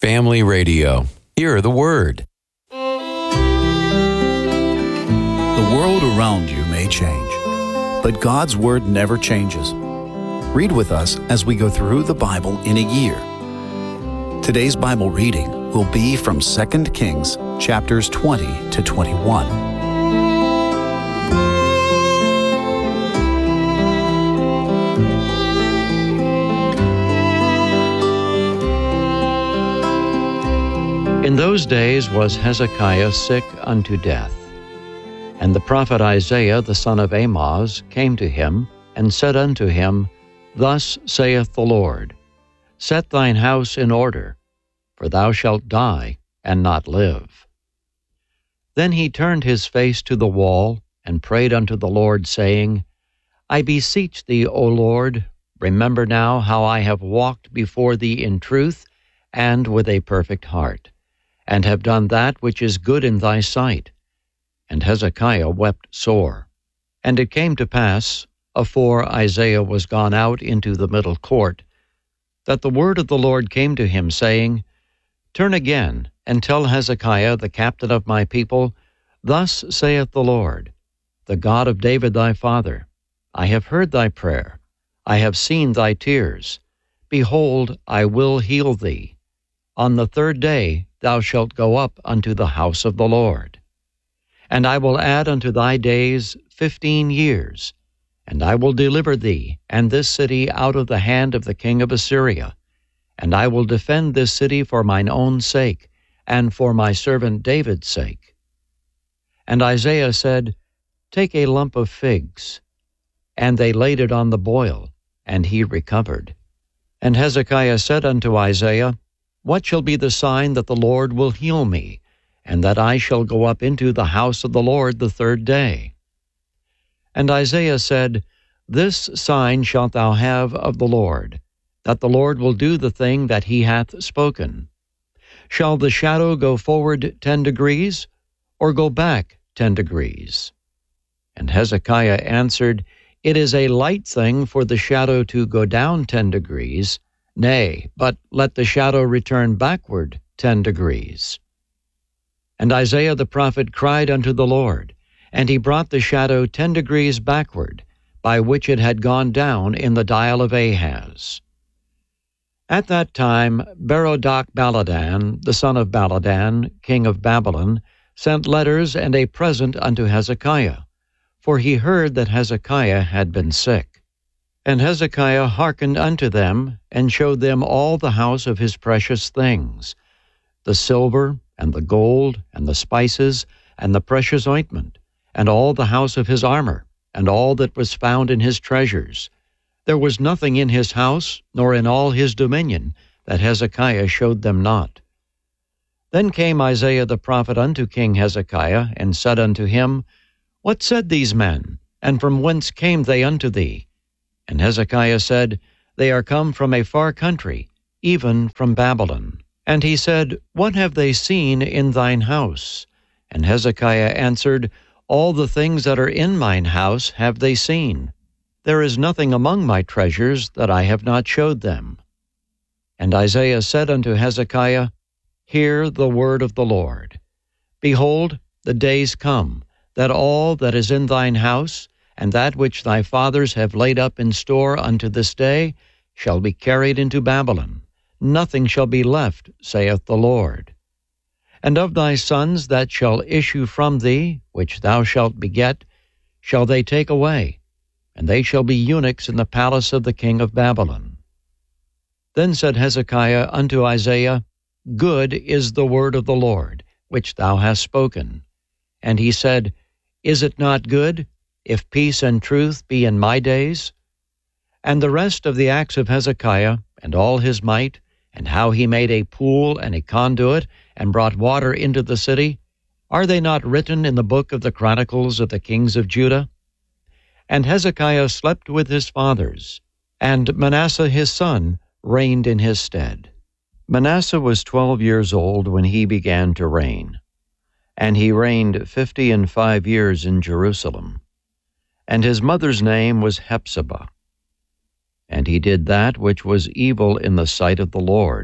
Family Radio. Hear the Word. The world around you may change, but God's Word never changes. Read with us as we go through the Bible in a year. Today's Bible reading will be from 2 Kings chapters 20 to 21. In those days was Hezekiah sick unto death. And the prophet Isaiah the son of Amoz came to him, and said unto him, Thus saith the Lord, Set thine house in order, for thou shalt die and not live. Then he turned his face to the wall, and prayed unto the Lord, saying, I beseech thee, O Lord, remember now how I have walked before thee in truth and with a perfect heart, and have done that which is good in thy sight. And Hezekiah wept sore. And it came to pass, afore Isaiah was gone out into the middle court, that the word of the Lord came to him, saying, Turn again, and tell Hezekiah the captain of my people, Thus saith the Lord, the God of David thy father, I have heard thy prayer, I have seen thy tears. Behold, I will heal thee. On the third day thou shalt go up unto the house of the Lord. And I will add unto thy days 15 years, and I will deliver thee and this city out of the hand of the king of Assyria. And I will defend this city for mine own sake, and for my servant David's sake. And Isaiah said, Take a lump of figs. And they laid it on the boil, and he recovered. And Hezekiah said unto Isaiah, What shall be the sign that the Lord will heal me, and that I shall go up into the house of the Lord the third day? And Isaiah said, This sign shalt thou have of the Lord, that the Lord will do the thing that he hath spoken. Shall the shadow go forward 10 degrees, or go back 10 degrees? And Hezekiah answered, It is a light thing for the shadow to go down 10 degrees, nay, but let the shadow return backward 10 degrees. And Isaiah the prophet cried unto the Lord, and he brought the shadow 10 degrees backward, by which it had gone down in the dial of Ahaz. At that time Berodach-Baladan, the son of Baladan, king of Babylon, sent letters and a present unto Hezekiah, for he heard that Hezekiah had been sick. And Hezekiah hearkened unto them, and showed them all the house of his precious things, the silver, and the gold, and the spices, and the precious ointment, and all the house of his armor, and all that was found in his treasures. There was nothing in his house, nor in all his dominion, that Hezekiah showed them not. Then came Isaiah the prophet unto King Hezekiah, and said unto him, What said these men, and from whence came they unto thee? And Hezekiah said, They are come from a far country, even from Babylon. And he said, What have they seen in thine house? And Hezekiah answered, All the things that are in mine house have they seen. There is nothing among my treasures that I have not showed them. And Isaiah said unto Hezekiah, Hear the word of the Lord. Behold, the days come, that all that is in thine house, and that which thy fathers have laid up in store unto this day, shall be carried into Babylon. Nothing shall be left, saith the Lord. And of thy sons that shall issue from thee, which thou shalt beget, shall they take away, and they shall be eunuchs in the palace of the king of Babylon. Then said Hezekiah unto Isaiah, Good is the word of the Lord, which thou hast spoken. And he said, Is it not good, if peace and truth be in my days? And the rest of the acts of Hezekiah, and all his might, and how he made a pool and a conduit, and brought water into the city, are they not written in the book of the Chronicles of the kings of Judah? And Hezekiah slept with his fathers, and Manasseh his son reigned in his stead. Manasseh was 12 years old when he began to reign, and he reigned 55 years in Jerusalem. And his mother's name was Hephzibah. And he did that which was evil in the sight of the Lord,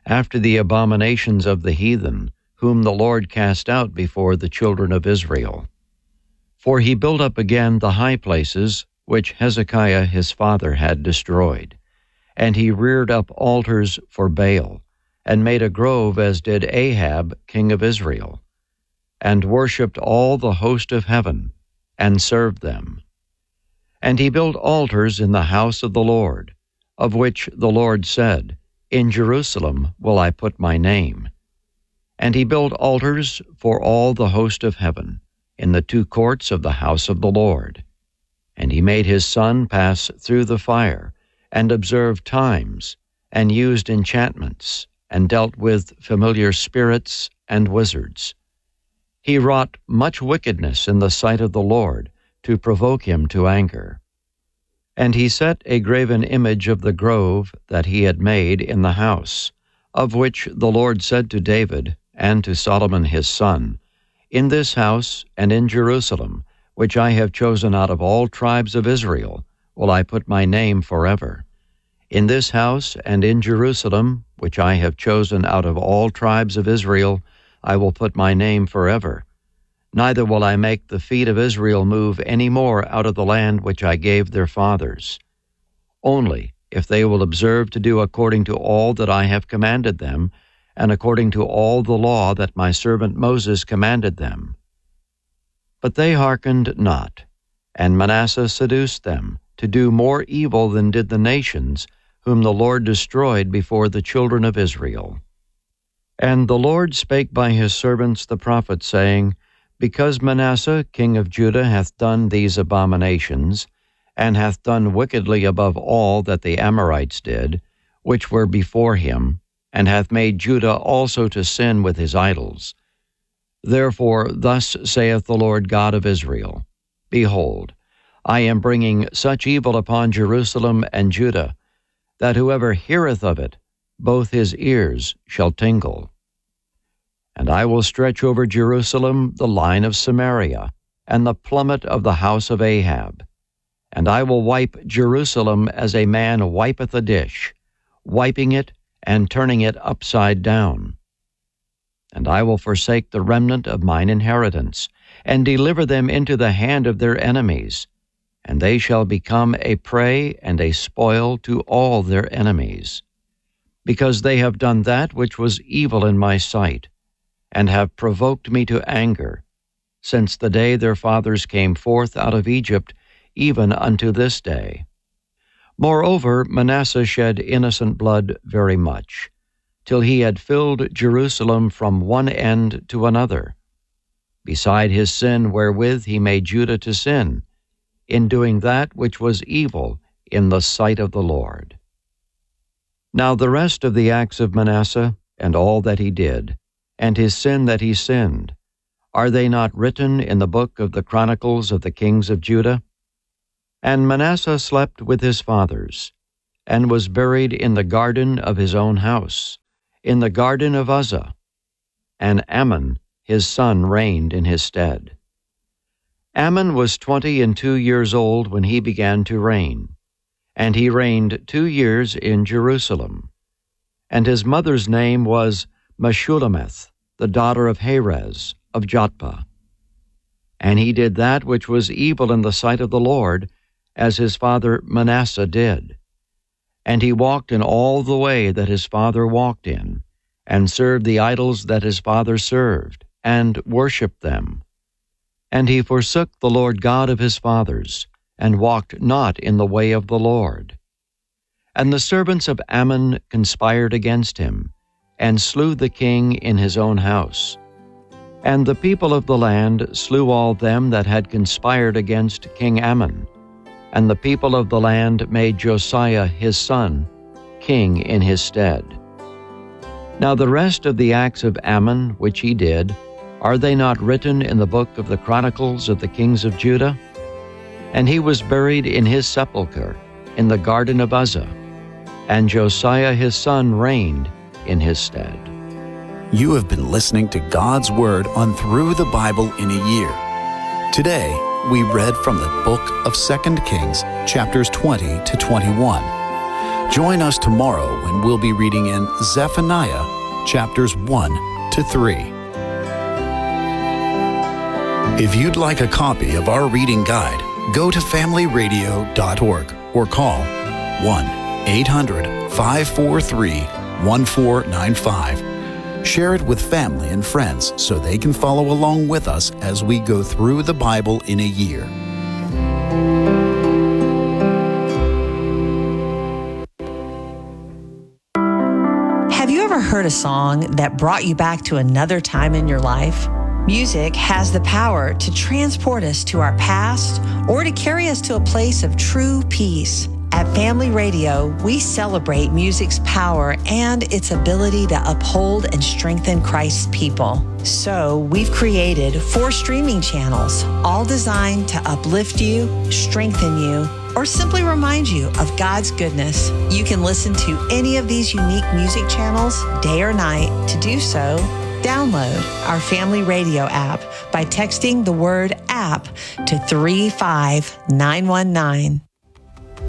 after the abominations of the heathen, whom the Lord cast out before the children of Israel. For he built up again the high places which Hezekiah his father had destroyed, and he reared up altars for Baal, and made a grove as did Ahab king of Israel, and worshipped all the host of heaven, and served them. And he built altars in the house of the Lord, of which the Lord said, In Jerusalem will I put my name. And he built altars for all the host of heaven, in the two courts of the house of the Lord. And he made his son pass through the fire, and observed times, and used enchantments, and dealt with familiar spirits and wizards. He wrought much wickedness in the sight of the Lord, to provoke him to anger. And he set a graven image of the grove that he had made in the house, of which the Lord said to David and to Solomon his son, In this house and in Jerusalem, which I have chosen out of all tribes of Israel, will I put my name forever. In this house and in Jerusalem, which I have chosen out of all tribes of Israel, I will put my name forever. Neither will I make the feet of Israel move any more out of the land which I gave their fathers. Only if they will observe to do according to all that I have commanded them, and according to all the law that my servant Moses commanded them. But they hearkened not, and Manasseh seduced them to do more evil than did the nations, whom the Lord destroyed before the children of Israel. And the Lord spake by his servants the prophets, saying, Because Manasseh king of Judah hath done these abominations, and hath done wickedly above all that the Amorites did, which were before him, and hath made Judah also to sin with his idols. Therefore thus saith the Lord God of Israel, Behold, I am bringing such evil upon Jerusalem and Judah, that whoever heareth of it, both his ears shall tingle. And I will stretch over Jerusalem the line of Samaria, and the plummet of the house of Ahab. And I will wipe Jerusalem as a man wipeth a dish, wiping it and turning it upside down. And I will forsake the remnant of mine inheritance, and deliver them into the hand of their enemies, and they shall become a prey and a spoil to all their enemies, because they have done that which was evil in my sight, and have provoked me to anger, since the day their fathers came forth out of Egypt, even unto this day. Moreover, Manasseh shed innocent blood very much, till he had filled Jerusalem from one end to another, beside his sin wherewith he made Judah to sin, in doing that which was evil in the sight of the Lord. Now the rest of the acts of Manasseh, and all that he did, and his sin that he sinned, are they not written in the book of the Chronicles of the kings of Judah? And Manasseh slept with his fathers, and was buried in the garden of his own house, in the garden of Uzzah, and Amon his son reigned in his stead. Amon was 22 years old when he began to reign, and he reigned 2 years in Jerusalem. And his mother's name was Meshullemeth, the daughter of Harez of Jotbah. And he did that which was evil in the sight of the Lord, as his father Manasseh did. And he walked in all the way that his father walked in, and served the idols that his father served, and worshipped them. And he forsook the Lord God of his fathers, and walked not in the way of the Lord. And the servants of Ammon conspired against him, and slew the king in his own house. And the people of the land slew all them that had conspired against King Ammon. And the people of the land made Josiah his son king in his stead. Now the rest of the acts of Ammon which he did, are they not written in the book of the Chronicles of the kings of Judah? And he was buried in his sepulchre in the garden of Uzzah, and Josiah his son reigned in his stead. You have been listening to God's Word on Through the Bible in a Year. Today, we read from the book of 2 Kings, chapters 20 to 21. Join us tomorrow when we'll be reading in Zephaniah chapters 1 to 3. If you'd like a copy of our reading guide, go to familyradio.org or call 1-800-543-1495. Share it with family and friends so they can follow along with us as we go through the Bible in a year. Have you ever heard a song that brought you back to another time in your life? Music has the power to transport us to our past or to carry us to a place of true peace. At Family Radio, we celebrate music's power and its ability to uphold and strengthen Christ's people. So we've created 4 streaming channels, all designed to uplift you, strengthen you, or simply remind you of God's goodness. You can listen to any of these unique music channels day or night. To do so, download our Family Radio app by texting the word app to 35919.